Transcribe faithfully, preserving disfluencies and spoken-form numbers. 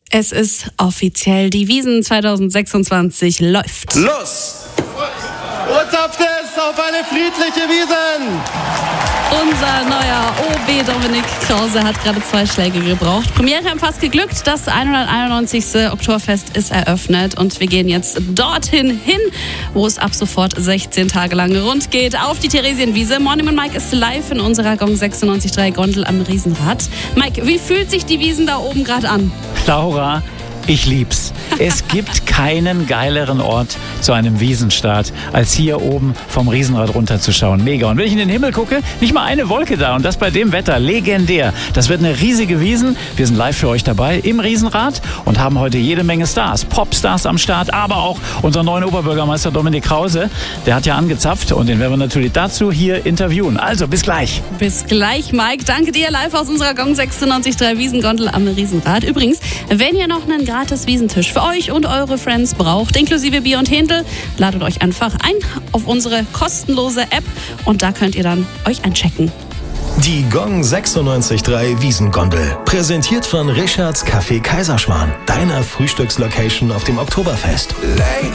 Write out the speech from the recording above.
Es ist offiziell, die Wiesn zwanzig sechsundzwanzig läuft. Los! Und ab es auf eine friedliche Wiesn! Unser neuer O B Dominik Krause hat gerade zwei Schläge gebraucht. Premiere haben fast geglückt. Das hunderteinundneunzigste Oktoberfest ist eröffnet und wir gehen jetzt dorthin hin, wo es ab sofort sechzehn Tage lang rund geht, auf die Theresienwiese. Morning und Mike ist live in unserer Gong sechsundneunzig Komma drei Gondel am Riesenrad. Mike, wie fühlt sich die Wiesn da oben gerade an? Laura, ich lieb's. Es gibt keinen geileren Ort zu einem Wiesenstart, als hier oben vom Riesenrad runterzuschauen. Mega. Und wenn ich in den Himmel gucke, nicht mal eine Wolke da. Und das bei dem Wetter. Legendär. Das wird eine riesige Wiesn. Wir sind live für euch dabei im Riesenrad und haben heute jede Menge Stars. Popstars am Start, aber auch unseren neuen Oberbürgermeister Dominik Krause. Der hat ja angezapft und den werden wir natürlich dazu hier interviewen. Also, bis gleich. Bis gleich, Mike. Danke dir live aus unserer Gong sechsundneunzig Komma drei Wiesengondel am Riesenrad. Übrigens, wenn ihr noch einen gratis Wiesentisch für euch und eure Friends braucht, inklusive Bier und Händel, ladet euch einfach ein auf unsere kostenlose App und da könnt ihr dann euch einchecken. Die Gong sechsundneunzig Komma drei Wiesengondel, präsentiert von Richards Café Kaiserschmarrn, deiner Frühstückslocation auf dem Oktoberfest.